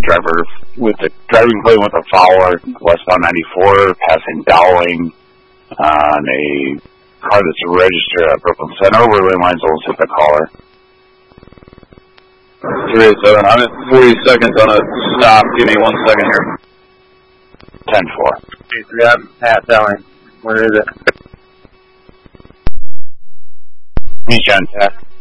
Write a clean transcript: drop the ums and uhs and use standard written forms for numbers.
driver with the driving plane with a follower, westbound 94, passing Dowling on a car that's registered at Brooklyn Center. Where lane lines almost hit the caller. 387, I'm at 40 seconds on a stop. Give me 1 second here. 10-4. Yeah, Pat Dowling. Where is it? He's John Tech.